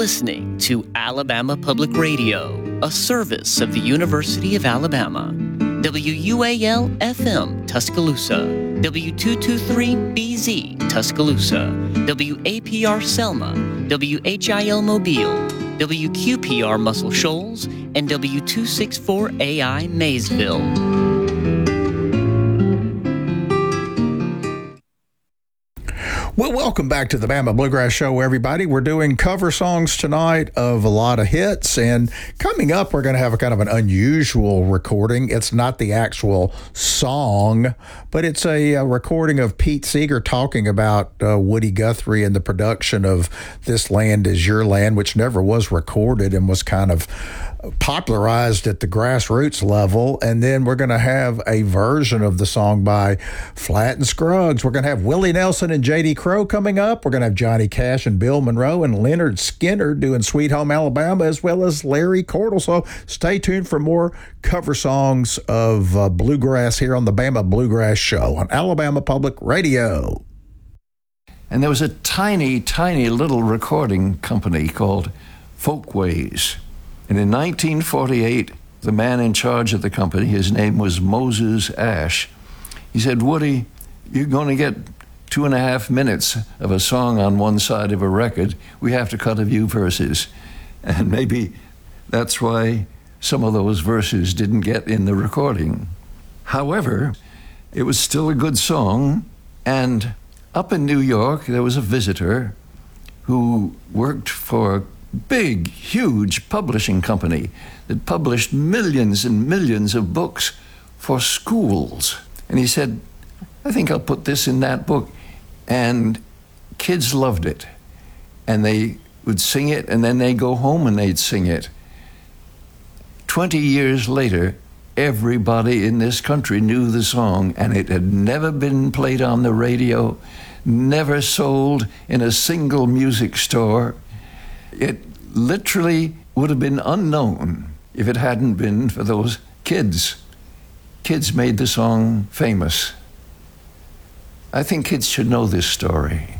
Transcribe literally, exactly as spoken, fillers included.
listening to Alabama Public Radio, a service of the University of Alabama. W U A L F M Tuscaloosa, W two twenty-three B Z Tuscaloosa, W A P R Selma, W H I L Mobile, W Q P R Muscle Shoals, and W two sixty-four A I Maysville. Well, welcome back to the Bama Bluegrass Show, everybody. We're doing cover songs tonight of a lot of hits, and coming up, we're going to have a kind of an unusual recording. It's not the actual song, but it's a, a recording of Pete Seeger talking about uh, Woody Guthrie and the production of This Land Is Your Land, which never was recorded and was kind of popularized at the grassroots level. And then we're going to have a version of the song by Flatt and Scruggs. We're going to have Willie Nelson and J D Crowe coming up. We're going to have Johnny Cash and Bill Monroe and Leonard Skinner doing Sweet Home Alabama, as well as Larry Cordell. So stay tuned for more cover songs of uh, bluegrass here on the Bama Bluegrass Show on Alabama Public Radio. And there was a tiny, tiny little recording company called Folkways. And in nineteen forty-eight, the man in charge of the company, his name was Moses Ash, he said, "Woody, you're going to get two and a half minutes of a song on one side of a record. We have to cut a few verses." And maybe that's why some of those verses didn't get in the recording. However, it was still a good song. And up in New York, there was a visitor who worked for a big, huge publishing company that published millions and millions of books for schools. And he said, "I think I'll put this in that book." And kids loved it. And they would sing it, and then they'd go home and they'd sing it. Twenty years later, everybody in this country knew the song, and it had never been played on the radio, never sold in a single music store. It literally would have been unknown if it hadn't been for those kids. Kids made the song famous. I think kids should know this story.